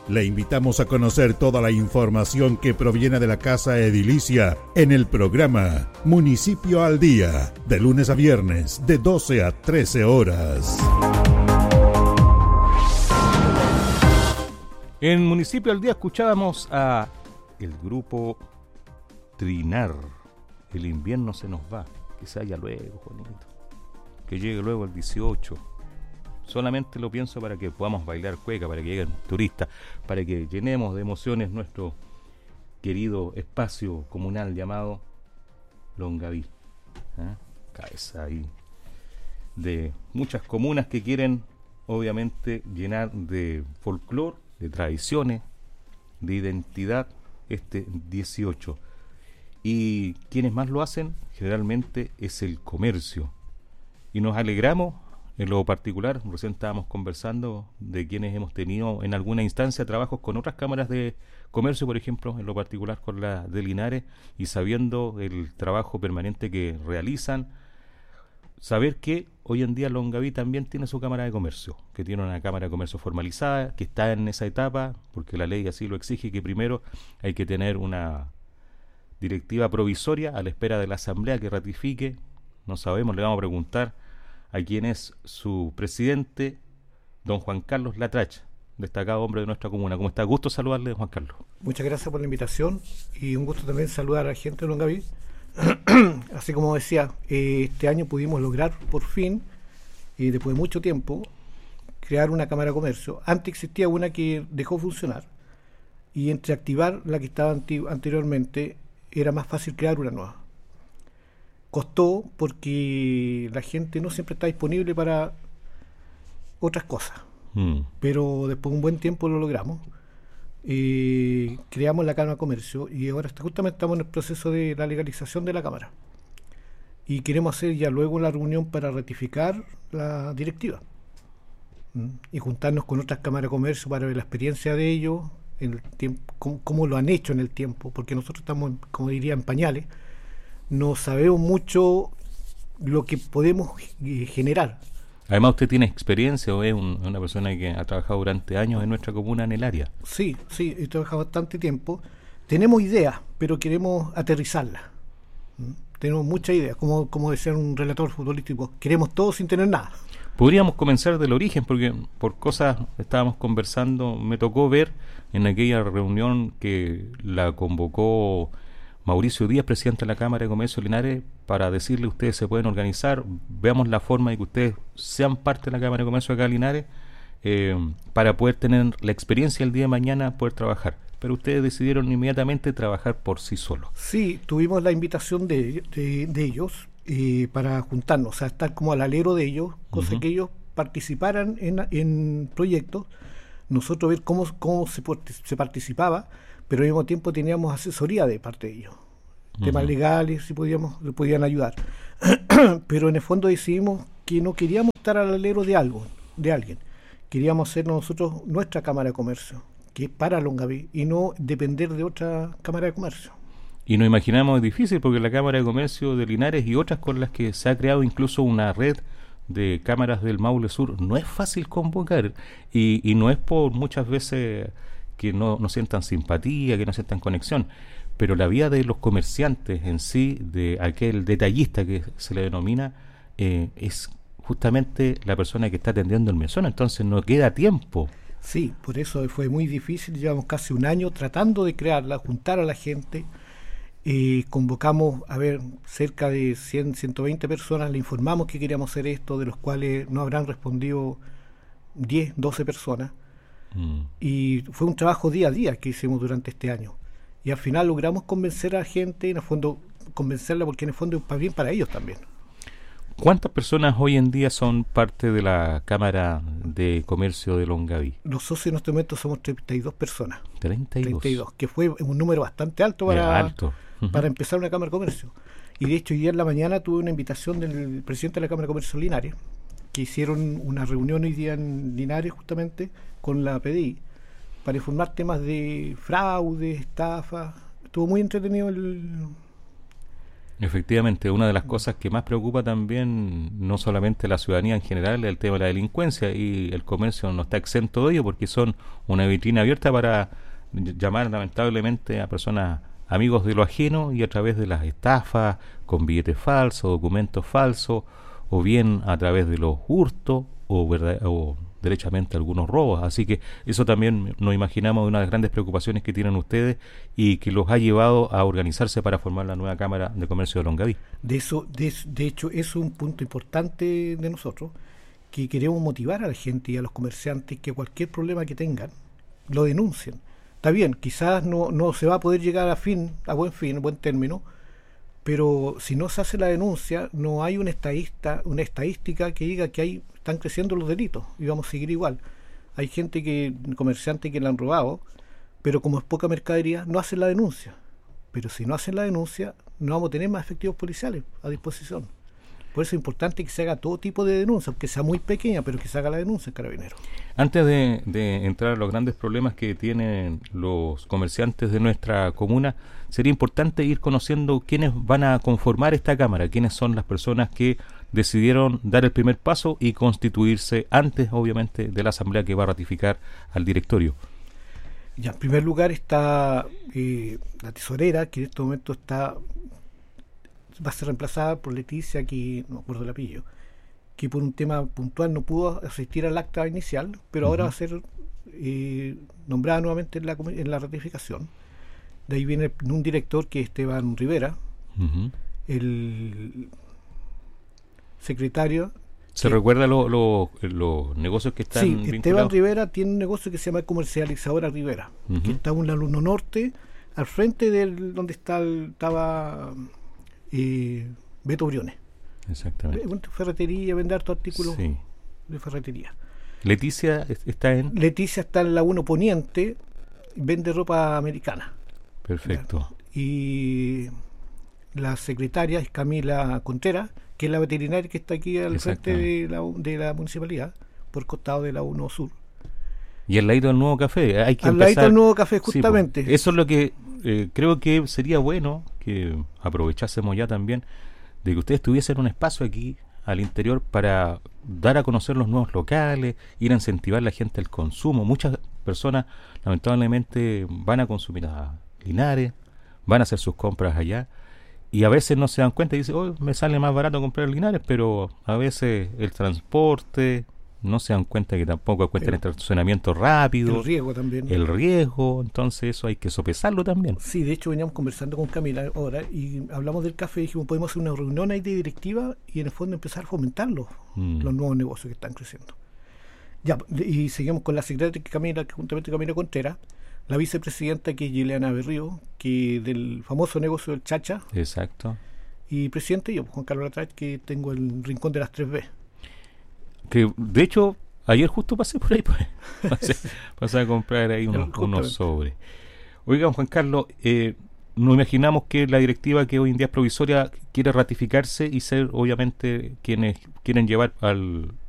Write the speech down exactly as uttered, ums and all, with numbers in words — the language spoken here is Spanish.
Le invitamos a conocer toda la información que proviene de la Casa Edilicia en el programa Municipio al Día, de lunes a viernes, de doce a trece horas. En Municipio al Día escuchábamos a el grupo Trinar. El invierno se nos va, que se haya luego, Juanito, que llegue luego el dieciocho. Solamente lo pienso para que podamos bailar cueca, para que lleguen turistas, para que llenemos de emociones nuestro querido espacio comunal llamado Longaví. ¿Eh? Cabeza ahí de muchas comunas que quieren obviamente llenar de folclore, de tradiciones, de identidad este dieciocho. Y quienes más lo hacen generalmente es el comercio. Y nos alegramos. En lo particular, recién estábamos conversando de quienes hemos tenido en alguna instancia trabajos con otras cámaras de comercio, por ejemplo, en lo particular con la de Linares, y sabiendo el trabajo permanente que realizan, saber que hoy en día Longaví también tiene su cámara de comercio, que tiene una cámara de comercio formalizada, que está en esa etapa, porque la ley así lo exige, que primero hay que tener una directiva provisoria a la espera de la asamblea que ratifique. No sabemos, le vamos a preguntar a quien es su presidente, don Juan Carlos Latrach, destacado hombre de nuestra comuna. ¿Cómo está? Gusto saludarle, Juan Carlos. Muchas gracias por la invitación y un gusto también saludar a la gente de Longaví. Así como decía, eh, este año pudimos lograr por fin, y después de mucho tiempo, crear una cámara de comercio. Antes existía una que dejó funcionar, y entre activar la que estaba anti- anteriormente era más fácil crear una nueva. Costó porque la gente no siempre está disponible para otras cosas, mm. pero después de un buen tiempo lo logramos. Eh, creamos la Cámara de Comercio y ahora está, justamente estamos en el proceso de la legalización de la Cámara y queremos hacer ya luego la reunión para ratificar la directiva, ¿Mm? y juntarnos con otras cámaras de comercio para ver la experiencia de ellos, el tiempo, cómo, cómo lo han hecho en el tiempo, porque nosotros estamos, como diría, en pañales. No sabemos mucho lo que podemos eh, generar. Además, usted tiene experiencia o es un, una persona que ha trabajado durante años en nuestra comuna en el área. Sí, sí, he trabajado bastante tiempo. Tenemos ideas, pero queremos aterrizarlas. ¿Mm? Tenemos muchas ideas, como, como decía un relator futbolístico, queremos todo sin tener nada. Podríamos comenzar del origen, porque por cosas estábamos conversando, me tocó ver en aquella reunión que la convocó Mauricio Díaz, presidente de la Cámara de Comercio de Linares, para decirle: ustedes se pueden organizar, veamos la forma de que ustedes sean parte de la Cámara de Comercio acá de Linares, eh, para poder tener la experiencia el día de mañana, poder trabajar. Pero ustedes decidieron inmediatamente trabajar por sí solos. Sí, tuvimos la invitación de, de, de ellos eh, para juntarnos, o sea, estar como al alero de ellos, cosa uh-huh. que ellos participaran en, en proyectos, nosotros ver cómo, cómo se, se participaba, pero al mismo tiempo teníamos asesoría de parte de ellos, uh-huh. temas legales, si podíamos, le podían ayudar. Pero en el fondo decidimos que no queríamos estar al alero de algo, de alguien. Queríamos hacer nosotros nuestra Cámara de Comercio, que es para Longaví, y no depender de otra Cámara de Comercio. Y nos imaginamos difícil, porque la Cámara de Comercio de Linares y otras con las que se ha creado incluso una red de cámaras del Maule Sur, no es fácil convocar, y, y no es por muchas veces que no, no sientan simpatía, que no sientan conexión, pero la vida de los comerciantes en sí, de aquel detallista que se le denomina, eh, es justamente la persona que está atendiendo el mesón, entonces no queda tiempo. Sí, por eso fue muy difícil, llevamos casi un año tratando de crearla, juntar a la gente, eh, convocamos, a ver, cerca de cien, ciento veinte personas, le informamos que queríamos hacer esto, de los cuales no habrán respondido diez, doce personas, mm. y fue un trabajo día a día que hicimos durante este año, y al final logramos convencer a la gente, en el fondo, convencerla porque en el fondo es bien para ellos también. ¿Cuántas personas hoy en día son parte de la Cámara de Comercio de Longaví? Los socios en este momento somos treinta y dos personas. treinta y dos. treinta y dos, que fue un número bastante alto para, alto. Uh-huh. para empezar una Cámara de Comercio. Y de hecho, hoy día en la mañana tuve una invitación del presidente de la Cámara de Comercio Linares, que hicieron una reunión hoy día en Linares justamente con la P D I, para informar temas de fraude, estafa. Estuvo muy entretenido el, Efectivamente, una de las cosas que más preocupa también, no solamente a la ciudadanía en general, es el tema de la delincuencia, y el comercio no está exento de ello porque son una vitrina abierta para llamar lamentablemente a personas amigos de lo ajeno, y a través de las estafas con billetes falsos, documentos falsos, o bien a través de los hurtos o, verdad, o derechamente algunos robos. Así que eso también nos imaginamos de una de las grandes preocupaciones que tienen ustedes y que los ha llevado a organizarse para formar la nueva Cámara de Comercio de Longaví. De eso, de, de hecho, eso es un punto importante de nosotros, que queremos motivar a la gente y a los comerciantes que cualquier problema que tengan lo denuncien. Está bien, quizás no, no se va a poder llegar a fin, a buen fin, a buen término, pero si no se hace la denuncia, no hay una estadista, una estadística que diga que hay, están creciendo los delitos y vamos a seguir igual. Hay gente que, comerciantes que le han robado, pero como es poca mercadería, no hacen la denuncia. Pero si no hacen la denuncia, no vamos a tener más efectivos policiales a disposición. Por eso es importante que se haga todo tipo de denuncia, aunque sea muy pequeña, pero que se haga la denuncia en Carabineros. Antes de, de entrar a los grandes problemas que tienen los comerciantes de nuestra comuna, sería importante ir conociendo quiénes van a conformar esta Cámara, quiénes son las personas que decidieron dar el primer paso y constituirse antes, obviamente, de la Asamblea que va a ratificar al directorio. Ya, en primer lugar está eh, la tesorera, que en este momento está va a ser reemplazada por Leticia, que no me acuerdo el apellido, que por un tema puntual no pudo asistir al acta inicial, pero uh-huh. ahora va a ser eh, nombrada nuevamente en la, en la ratificación. De ahí viene un director que es Esteban Rivera, uh-huh. el secretario. ¿Se que, recuerda los lo, lo negocios que están sí, vinculados? Esteban Rivera tiene un negocio que se llama Comercializadora Rivera, uh-huh. que está en un alumno norte, al frente de donde está el, estaba eh, Beto Briones. Exactamente. Ferretería, vender hartos artículos sí. de ferretería. Leticia está en... Leticia está en la uno Poniente, vende ropa americana. Perfecto. Y la secretaria es Camila Contreras, que es la veterinaria que está aquí al frente de la, de la municipalidad, por costado de la uno Sur. Y al ladito del Nuevo Café. Hay que al empezar... ladito del Nuevo Café, justamente. Sí, pues, eso es lo que eh, creo que sería bueno que aprovechásemos ya también, de que ustedes tuviesen un espacio aquí al interior para dar a conocer los nuevos locales, ir a incentivar a la gente al consumo. Muchas personas lamentablemente van a consumir a Linares, van a hacer sus compras allá y a veces no se dan cuenta y dicen, oh, me sale más barato comprar en Linares, pero a veces el transporte, no se dan cuenta que tampoco cuesta el estacionamiento rápido, el riesgo también, el riesgo, entonces eso hay que sopesarlo también. Sí, de hecho veníamos conversando con Camila ahora y hablamos del café y dijimos, podemos hacer una reunión ahí de directiva y en el fondo empezar a fomentar los, mm. los nuevos negocios que están creciendo. Ya, y seguimos con la secretaria Camila, que juntamente Camila Contreras, la vicepresidenta que es Gileana Berrío, que del famoso negocio del Chacha. Exacto. Y presidente yo, Juan Carlos Latrat, que tengo el Rincón de las tres B. Que de hecho ayer justo pasé por ahí, pues pasé, pasé a comprar ahí unos, unos sobres. Oigan, Juan Carlos, eh, nos imaginamos que la directiva que hoy en día es provisoria quiere ratificarse y ser obviamente quienes quieren llevar al